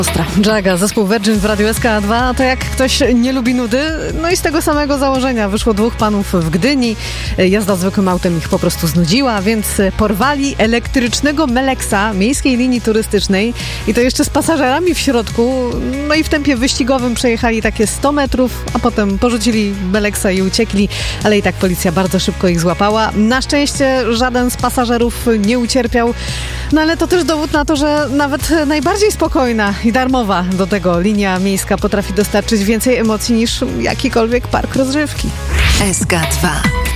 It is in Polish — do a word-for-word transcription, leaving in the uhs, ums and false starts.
Ostra. Jaga, zespół Virgin w Radiu S K dwa, to jak ktoś nie lubi nudy, no i z tego samego założenia wyszło dwóch panów w Gdyni. Jazda zwykłym autem ich po prostu znudziła, więc porwali elektrycznego Meleksa miejskiej linii turystycznej i to jeszcze z pasażerami w środku. No i w tempie wyścigowym przejechali takie sto metrów, a potem porzucili Meleksa i uciekli, ale i tak policja bardzo szybko ich złapała. Na szczęście żaden z pasażerów nie ucierpiał, no ale to też dowód na to, że nawet najbardziej spokojna i darmowa do tego linia miejska potrafi dostarczyć więcej emocji niż jakikolwiek park rozrywki. S K dwa.